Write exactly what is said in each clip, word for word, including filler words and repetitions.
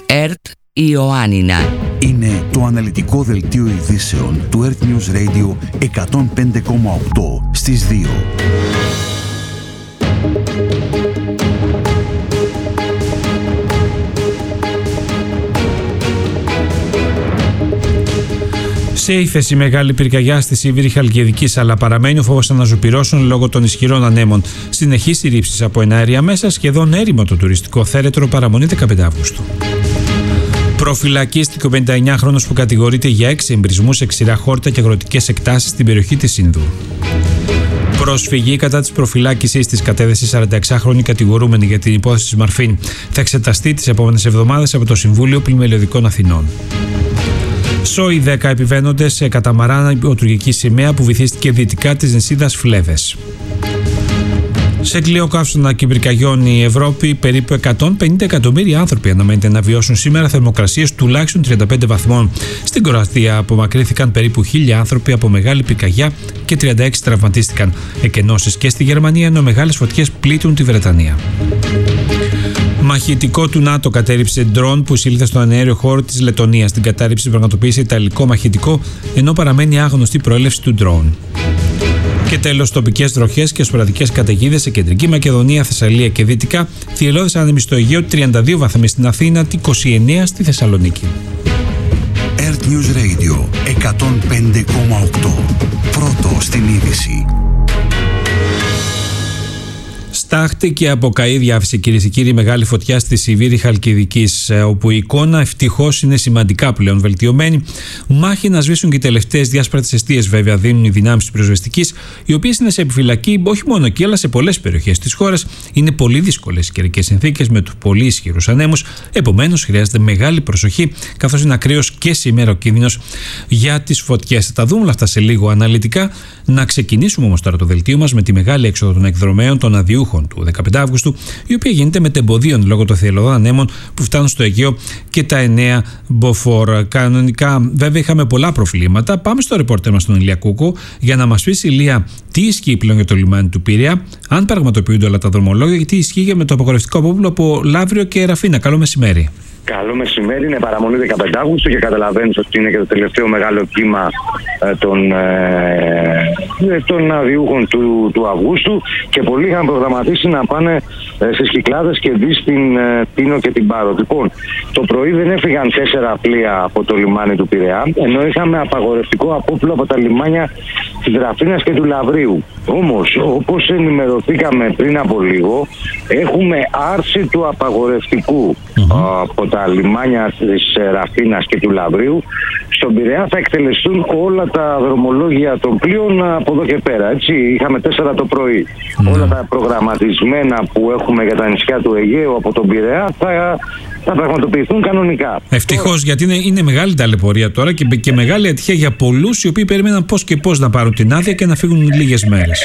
ΕΡΤ Ιωάννινα. Είναι το αναλυτικό δελτίο ειδήσεων του ΕΡΤ News Radio εκατόν πέντε κόμμα οκτώ στις δύο. Σε ύφεση μεγάλη πυρκαγιά στη Σίβηρη Χαλκιδικής, αλλά παραμένει ο φόβος αναζωπυρώσεων λόγω των ισχυρών ανέμων. Συνεχείς ρήψεις από εναέρια μέσα, σχεδόν έρημο το τουριστικό θέρετρο, παραμονή δεκαπέντε Αυγούστου. Προφυλακίστηκε ο πενηνταεννιάχρονος που κατηγορείται για έξι εμπρισμούς σε ξηρά χόρτα και αγροτικές εκτάσεις στην περιοχή της Ινδού. Προσφυγή κατά της προφυλάκησης της κατέθεσε σαρανταεξάχρονη κατηγορούμενη για την υπόθεση της Μαρφίν. Θα εξεταστεί τις επόμενες εβδομάδες από το Συμβούλιο Πλημελιωδικών Αθηνών. Σόι δέκα επιβαίνονται σε καταμαράν υπό τουρκική σημαία που βυθίστηκε δυτικά της νησίδας Φλέβες. Σε κλειό καύσωνα και πυρκαγιών η Ευρώπη, περίπου εκατόν πενήντα εκατομμύρια άνθρωποι αναμένεται να βιώσουν σήμερα θερμοκρασίες τουλάχιστον τριάντα πέντε βαθμών. Στην Κροατία απομακρύνθηκαν περίπου χίλια άνθρωποι από μεγάλη πυρκαγιά και τριάντα έξι τραυματίστηκαν. Εκενώσεις και στη Γερμανία, ενώ μεγάλες φωτιές πλήττουν τη Βρετανία. Μαχητικό του ΝΑΤΟ κατέριψε ντρόν που εισήλθε στον αέριο χώρο της Λετωνίας. Την κατάρριψη πραγματοποίησε ιταλικό μαχητικό, ενώ παραμένει άγνωστη η προέλευση του ντρόν. Και τέλος, τοπικές βροχές και σποραδικές καταιγίδες σε κεντρική Μακεδονία, Θεσσαλία και Δυτικά. Θυελλώδες άνεμοι στο Αιγαίο, τριάντα δύο βαθμοί στην Αθήνα, είκοσι εννέα στη Θεσσαλονίκη. ΕΡΤ News Radio εκατόν πέντε κόμμα οκτώ. Πρώτο στην είδηση. Στάχτη και από καΐδια άφησε, κυρίες και κύριοι, μεγάλη φωτιά στη Σιβήρη Χαλκιδικής, όπου η εικόνα ευτυχώς είναι σημαντικά πλέον βελτιωμένη. Μάχη να σβήσουν και οι τελευταίες διάσπαρτες εστίες, βέβαια, δίνουν οι δυνάμεις της πυροσβεστικής, οι οποίες είναι σε επιφυλακή όχι μόνο εκεί, αλλά σε πολλές περιοχές της χώρας. Είναι πολύ δύσκολες οι καιρικές συνθήκες με τους πολύ ισχυρούς ανέμους. Επομένως, χρειάζεται μεγάλη προσοχή, καθώς είναι ακραίος και σήμερα ο κίνδυνος για τις φωτιές. Θα τα δούμε όλα αυτά σε λίγο αναλυτικά. Να ξεκινήσουμε όμως τώρα το δελτίο μας με τη μεγάλη έξοδο των εκδρομέων των αδειούχων του δεκαπέντε Αυγούστου, η οποία γίνεται μετεμποδίων λόγω των θυελλωδών ανέμων που φτάνουν στο Αιγαίο και τα εννέα μποφόρ. Κανονικά, βέβαια, είχαμε πολλά προβλήματα. Πάμε στο ρεπόρτερ μας, τον Ηλία Κούκο, για να μας πει, Ηλία, τι ισχύει πλέον για το λιμάνι του Πειραιά, αν πραγματοποιούνται όλα τα δρομολόγια, και τι ισχύει για με το απαγορευτικό απόπλου από Λαύριο και Ραφίνα. Καλό μεσημέρι. Καλό μεσημέρι, είναι παραμονή δεκαπέντε Αυγούστου και καταλαβαίνεις ότι είναι και το τελευταίο μεγάλο κύμα ε, των, ε, των αδιούχων του, του Αυγούστου, και πολλοί είχαν προγραμματίσει να πάνε ε, στις Κυκλάδες και δει στην ε, Τίνο και την Πάρο. Λοιπόν, το πρωί δεν έφυγαν τέσσερα πλοία από το λιμάνι του Πειραιά, ενώ είχαμε απαγορευτικό απόπλου από τα λιμάνια της Ραφίνας και του Λαυρίου. Όμως, όπως ενημερωθήκαμε πριν από λίγο, έχουμε άρση του απαγορευτικού mm-hmm. από τα λιμάνια της Ραφίνας και του Λαυρίου. Στον Πειραιά θα εκτελεστούν όλα τα δρομολόγια των πλοίων από εδώ και πέρα. Έτσι, είχαμε τέσσερα το πρωί. Mm-hmm. Όλα τα προγραμματισμένα που έχουμε για τα νησιά του Αιγαίου από τον Πειραιά θα, θα πραγματοποιηθούν κανονικά. Ευτυχώς, γιατί είναι, είναι μεγάλη ταλαιπωρία τώρα και, και μεγάλη ατυχία για πολλούς οι οποίοι περιμέναν πώς και πώς να πάρουν την άδεια και να φύγουν λίγες μέρες.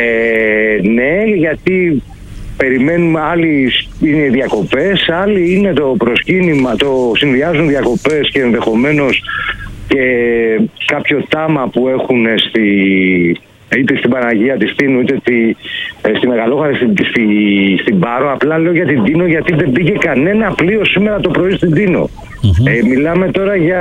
Ε, ναι, γιατί περιμένουμε, άλλοι είναι διακοπές, άλλοι είναι το προσκύνημα, το συνδυάζουν διακοπές και ενδεχομένως και κάποιο τάμα που έχουν στη, είτε στην Παναγία της Τίνου είτε στη, στη Μεγαλόχαρη, στη, στη, στην Πάρο. Απλά λέω για την Τίνο γιατί δεν πήγε κανένα πλοίο σήμερα το πρωί στην Τίνο. Mm-hmm. Ε, μιλάμε τώρα για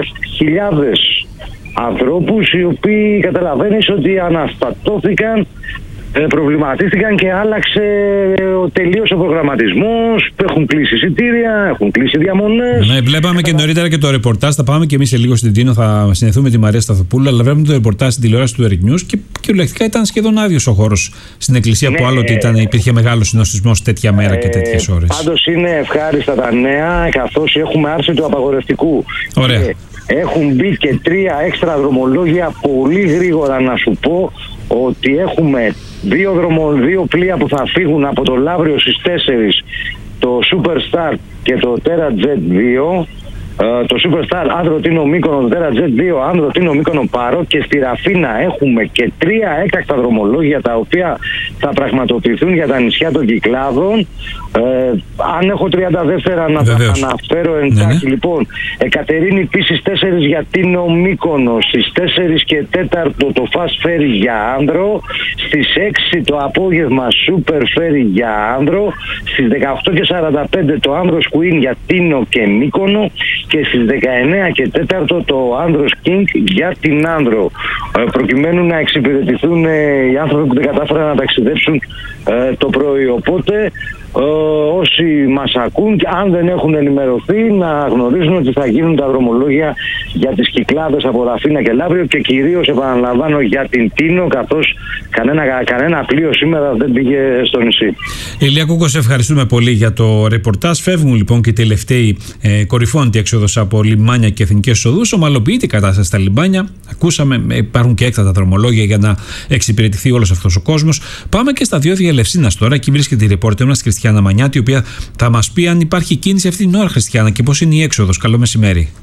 χιλιάδες ανθρώπους οι οποίοι καταλαβαίνεις ότι αναστατώθηκαν, προβληματίστηκαν και άλλαξε τελείως ο προγραμματισμός. Έχουν κλείσει εισιτήρια, έχουν κλείσει διαμονές. Ναι, βλέπαμε και νωρίτερα και το ρεπορτάζ. Θα πάμε και εμείς σε λίγο στην Τίνο, θα συνεχθούμε τη Μαρία Σταθοπούλου. Αλλά βλέπουμε το ρεπορτάζ στην τηλεόραση του ΕΡΤ News και κυριολεκτικά ήταν σχεδόν άδειος ο χώρος στην εκκλησία, ναι, που άλλοτε ήταν, υπήρχε μεγάλο συνοστισμός τέτοια μέρα και τέτοιες ώρες. Πάντως είναι ευχάριστα τα νέα, καθώς έχουμε άρση του απαγορευτικού. Ωραία. Και έχουν μπει και τρία έξτρα δρομολόγια πολύ γρήγορα, να σου πω ότι έχουμε δύο, δρομο, δύο πλοία που θα φύγουν από το Λαύριο στις τέσσερις, το Superstar και το TerraJet δύο. Uh, το Superstar Άνδρο-Τίνο Μύκονο, το TerraJet δύο Άνδρο-Τίνο Μύκονο Πάρο, και στη Ραφίνα έχουμε και τρία έκτακτα δρομολόγια τα οποία θα πραγματοποιηθούν για τα νησιά των Κυκλάδων, Ε, αν έχω τριάντα δεύτερα να τα αναφέρω εντάχει, ναι, ναι. Λοιπόν, Εκατερίνη επίσης τέσσερις για Τίνο Μύκονο, στις τέσσερις και τέταρτο το Fast Ferry για άνδρο, στις έξι το απόγευμα Super Ferry για άνδρο, στις δεκαοκτώ και σαράντα πέντε το Άνδρος Queen για Τίνο και Μύκονο και στις δεκαεννιά και τέταρτο το Άνδρος King για την άνδρο, ε, προκειμένου να εξυπηρετηθούν ε, οι άνθρωποι που δεν κατάφεραν να ταξιδέψουν ε, το πρωί. Οπότε Ε, όσοι μας ακούν και αν δεν έχουν ενημερωθεί να γνωρίζουν ότι θα γίνουν τα δρομολόγια για τις Κυκλάδες από Ραφίνα και Λαύριο και κυρίως, επαναλαμβάνω, για την Τίνο, καθώς κανένα, κανένα πλοίο σήμερα δεν πήγε στο νησί. Ηλία Κούκο, σε ευχαριστούμε πολύ για το ρεπορτάζ. Φεύγουν λοιπόν και οι τελευταίοι ε, κορυφώντη έξοδος από λιμάνια και εθνικές οδούς. Ομαλοποιείται η κατάσταση στα λιμάνια. Ακούσαμε, υπάρχουν και έκτατα δρομολόγια για να εξυπηρετηθεί όλος αυτός ο κόσμος. Πάμε και στα διόδια Ελευσίνας τώρα. Εκεί βρίσκεται η ρεπόρτερ μας Χριστιάνα Μανιάτη, η οποία θα μας πει αν υπάρχει κίνηση αυτή την ώρα, Χριστιάνα, και πώς είναι η έξοδος. Καλό μεσημέρι.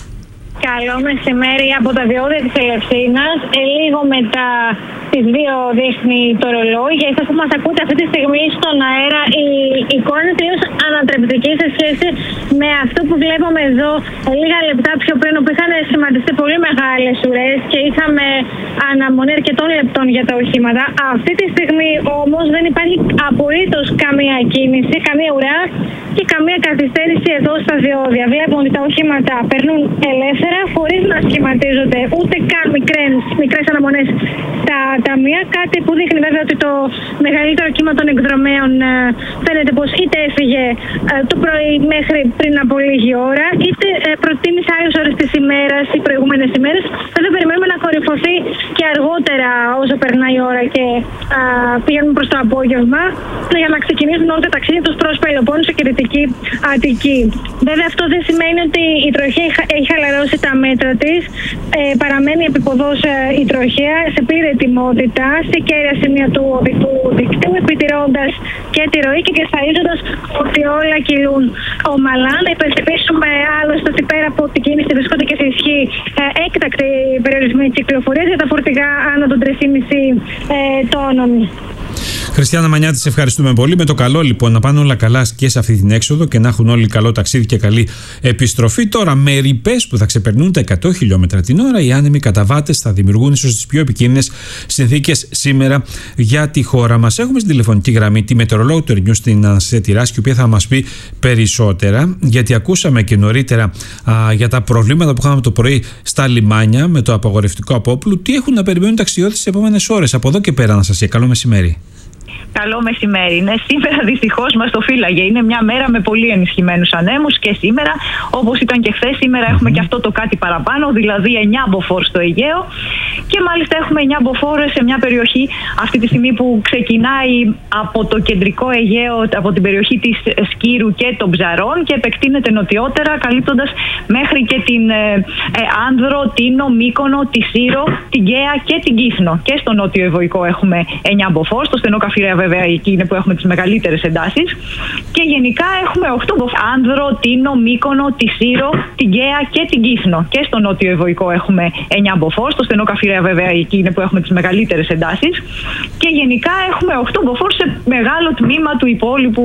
Καλό μεσημέρι από τα διόδια της Ελευσίνας. Ε, λίγο μετά τις δύο δείχνει το ρολόι. Για εσάς που μας ακούτε αυτή τη στιγμή στον αέρα, η εικόνα είναι τελείως ανατρεπτική σε σχέση με αυτό που βλέπουμε εδώ λίγα λεπτά πιο πριν, όπου είχαν σχηματιστεί πολύ μεγάλες ουρές και είχαμε αναμονή αρκετών λεπτών για τα οχήματα. Αυτή τη στιγμή όμως δεν υπάρχει απολύτως καμία κίνηση, καμία ουρά και καμία καθυστέρηση εδώ στα διόδια. Βλέπουμε ότι τα οχήματα περνούν ελεύθερα, χωρίς να σχηματίζονται ούτε καν μικρές, μικρές αναμονές στα ταμεία. Κάτι που δείχνει βέβαια ότι το μεγαλύτερο κύμα των εκδρομέων φαίνεται πως είτε έφυγε το πρωί μέχρι πριν από λίγη ώρα, είτε προτίμησε άλλες ώρες της ημέρας ή προηγούμενες ημέρες. Βέβαια περιμένουμε να κορυφωθεί και αργότερα όσο περνάει η ώρα και α, πηγαίνουμε προς το απόγευμα για να ξεκινήσουν όλα τα ταξίδια τους προς Πελοπόννησο και Δυτική Αττική. Βέβαια αυτό δεν σημαίνει ότι η τροχέα έχει χαλαρώσει τα μέτρα της. Ε, παραμένει επίποδος ε, η τροχέα σε πλήρη ετοιμότητα σε κέρια σημεία του οδικού δικτύου, επιτηρώντας και τη ροή και διασφαλίζοντας ότι όλα κυλούν ομαλά. Να υπενθυμίσουμε άλλωστε ότι πέρα από την κίνηση βρισκόνται και σε ισχύ ε, έκτακτη περιορισμοί κυκλοφορίας για τα φορτηγά άνω των τρία κόμμα πέντε ε, τόνων. Χριστιάνα Μανιάτη, σε ευχαριστούμε πολύ. Με το καλό λοιπόν να πάνε όλα καλά και σε αυτή την έξοδο και να έχουν όλοι καλό ταξίδι και καλή επιστροφή. Τώρα, με ρηπές που θα ξεπερνούν τα εκατό χιλιόμετρα την ώρα, οι άνεμοι καταβάτες θα δημιουργούν ίσως τις πιο επικίνδυνες συνθήκες σήμερα για τη χώρα μας. Έχουμε στην τηλεφωνική γραμμή τη μετεωρολόγο του Ερνιού, την Αναστασία Τυράσχη, η οποία θα μας πει περισσότερα, γιατί ακούσαμε και νωρίτερα α, για τα προβλήματα που είχαμε το πρωί στα λιμάνια με το απαγορευτικό απόπλου. Τι έχουν να περιμένουν ταξιδιώτες τις επόμενες ώρες. Από εδώ και πέρα, Αναστασία, καλό μεσημέρι. Καλό μεσημέρι. Ναι, σήμερα δυστυχώς μας το φύλαγε. Είναι μια μέρα με πολύ ενισχυμένους ανέμους και σήμερα, όπως ήταν και χθες, σήμερα έχουμε και αυτό το κάτι παραπάνω, δηλαδή εννιά μποφόρ στο Αιγαίο. Και μάλιστα έχουμε εννιά μποφόρ σε μια περιοχή αυτή τη στιγμή που ξεκινάει από το κεντρικό Αιγαίο, από την περιοχή της Σκύρου και των Ψαρών και επεκτείνεται νοτιότερα, καλύπτοντας μέχρι και την ε, ε, Άνδρο, Τίνο, Μύκονο, τη Σύρο, την Καία και την Κύθνο. Και στο νότιο Ευωικό έχουμε εννιά μποφόρ, στο στενό Καφιρέα βέβαια εκεί είναι που έχουμε τις μεγαλύτερες εντάσεις. Και γενικά έχουμε οκτώ μποφόρ. Άνδρο, Τίνο, Μύκονο, τη Σύρο, την Καία και την Κύθνο. Και στο νότιο Ευωικό έχουμε εννιά μποφόρ, στο στενό Καφιρέα βέβαια εκεί είναι που έχουμε τις μεγαλύτερες εντάσεις. Και γενικά έχουμε οκτώ μποφόρ σε μεγάλο τμήμα του υπόλοιπου